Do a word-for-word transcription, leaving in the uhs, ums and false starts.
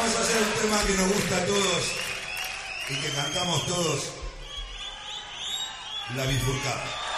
vamos a hacer un tema que nos gusta a todos y que cantamos todos, La Bifurcada.